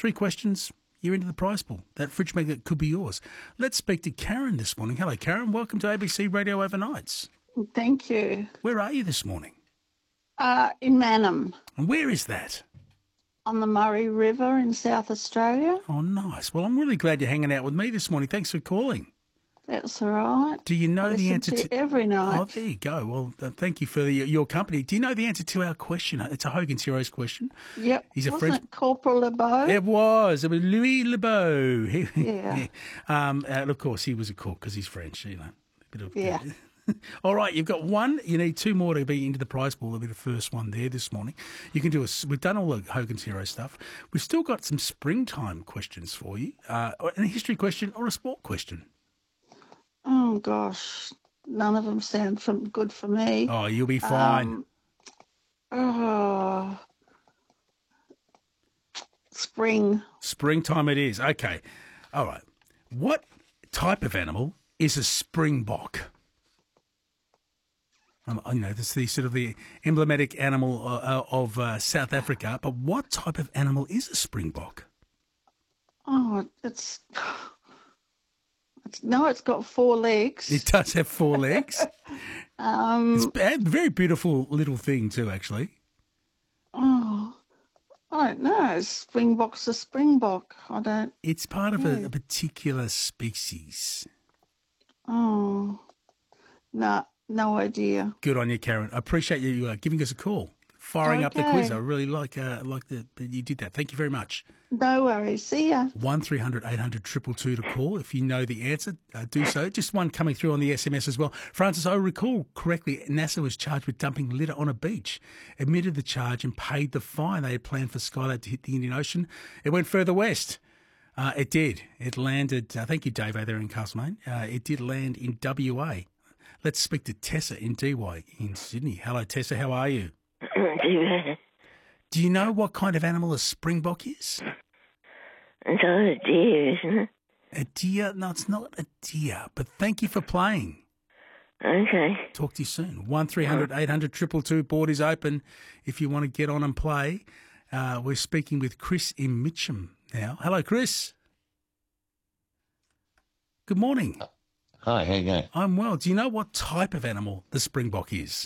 3 questions, you're into the prize pool. That fridge magnet could be yours. Let's speak to Karen this morning. Hello, Karen. Welcome to ABC Radio Overnights. Thank you. Where are you this morning? In Mannum, And where is that? on the Murray River in South Australia. Oh, nice. Well, I'm really glad you're hanging out with me this morning. Thanks for calling. That's all right. Do you know the answer to to... every night. Oh, there you go. Well, thank you for your company. Do you know the answer to our question? It's a Hogan's Heroes question. Yep. He's a Wasn't French... it Corporal LeBeau? It was Louis Lebeau. Yeah. And of course, he was a cook because he's French, you know. A bit of, Yeah. All right, you've got one. You need 2 more to be into the prize pool. That'll be the first one there this morning. You can do we've done all the Hogan's Hero stuff. We've still got some springtime questions for you, a history question or a sport question. Oh, gosh. None of them sound good for me. Oh, you'll be fine. Spring. Springtime it is. Okay. All right. What type of animal is a springbok? This is the sort of the emblematic animal of South Africa. But what type of animal is a springbok? Oh, it's got 4 legs. It does have 4 legs. It's a very beautiful little thing too, actually. Oh, I don't know. Springbok's a springbok. It's part of a particular species. Oh, no idea. Good on you, Karen. I appreciate you giving us a call, firing up the quiz. I really like that you did that. Thank you very much. No worries. See ya. 1300 800 222 to call. If you know the answer, do so. Just one coming through on the SMS as well. Francis, I recall correctly, NASA was charged with dumping litter on a beach, admitted the charge and paid the fine. They had planned for Skylab to hit the Indian Ocean. It went further west. It did. It landed, thank you, Dave, there in Castlemaine. It did land in WA. Let's speak to Tessa in DY in Sydney. Hello, Tessa. How are you? Do you know what kind of animal a springbok is? It's not a deer, isn't it? A deer? No, it's not a deer, but thank you for playing. Okay. Talk to you soon. 1300 800 222. Board is open if you want to get on and play. We're speaking with Chris in Mitcham now. Hello, Chris. Good morning. Hi, how you going? I'm well. Do you know what type of animal the springbok is?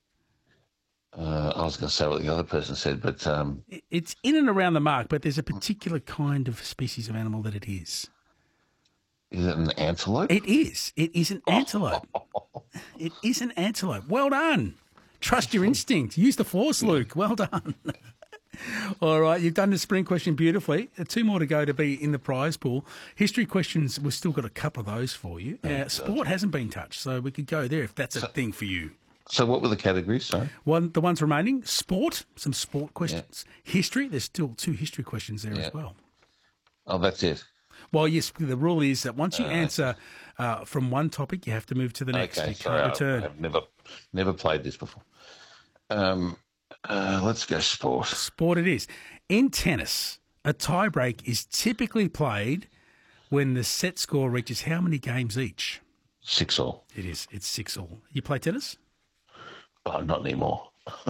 I was going to say what the other person said, but... It's in and around the mark, but there's a particular kind of species of animal that it is. Is it an antelope? It is. It is an antelope. It is an antelope. Well done. Trust your instinct. Use the force, Luke. Well done. All right, you've done the spring question beautifully. 2 more to go to be in the prize pool. History questions, we've still got a couple of those for you. Sport hasn't been touched, so we could go there if that's a thing for you. So what were the categories, sorry? The ones remaining, sport, some sport questions. Yeah. History, there's still 2 history questions there as well. Oh, that's it. Well, yes, the rule is that once you answer from one topic, you have to move to the next. Okay, you can't return. I've never played this before. Let's go sport. Sport it is. In tennis, a tiebreak is typically played when the set score reaches how many games each? 6-all. It is. It's 6-all. You play tennis? Oh, not anymore.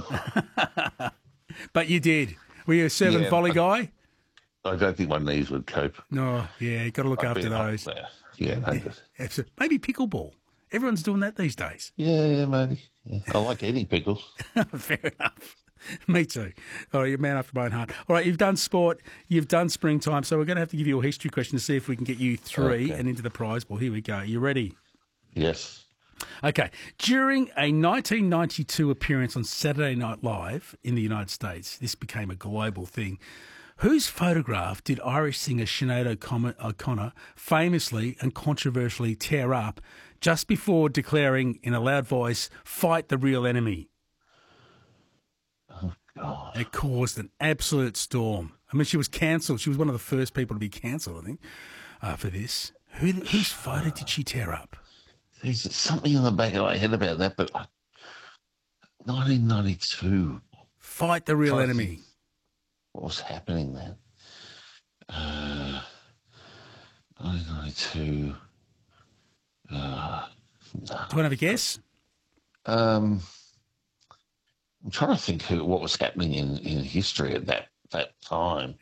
But you did. Were you a serve and volley guy? I don't think my knees would cope. No, yeah, you got to look after those. Yeah, absolutely. Maybe pickleball. Everyone's doing that these days. Yeah, maybe. Yeah. I like eating pickles. Fair enough. Me too. All right, you're a man after my own heart. All right, you've done sport, you've done springtime, so we're going to have to give you a history question to see if we can get you 3 and into the prize pool. Here we go. You ready? Yes. Okay. During a 1992 appearance on Saturday Night Live in the United States, this became a global thing. Whose photograph did Irish singer Sinead O'Connor famously and controversially tear up just before declaring in a loud voice, "Fight the real enemy"? Oh, God. It caused an absolute storm. I mean, she was cancelled. She was one of the first people to be cancelled, I think, for this. Whose photo did she tear up? There's something in the back of my head about that, but 1992. Fight the real enemy. What was happening then? 1992. Do you want to have a guess? I'm trying to think what was happening in history at that time.